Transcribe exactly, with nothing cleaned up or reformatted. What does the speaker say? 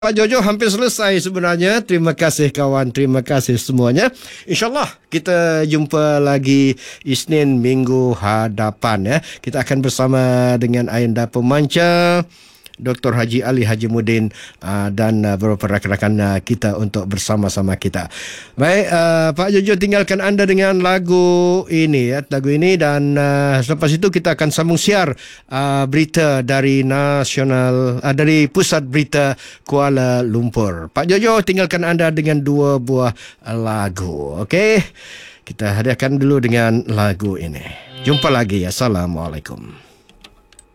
Pak Jojo hampir selesai sebenarnya. Terima kasih kawan, terima kasih semuanya. InsyaAllah kita jumpa lagi Isnin minggu hadapan ya. Kita akan bersama dengan Ayanda Pemanca, Doktor Haji Ali Haji Muddin uh, dan uh, beberapa rakan-rakan uh, kita untuk bersama-sama kita. Baik, uh, Pak Jojo tinggalkan anda dengan lagu ini ya, lagu ini dan uh, selepas itu kita akan sambung siar uh, berita dari nasional uh, dari Pusat Berita Kuala Lumpur. Pak Jojo tinggalkan anda dengan dua buah lagu. Okey. Kita hadiahkan dulu dengan lagu ini. Jumpa lagi. Assalamualaikum.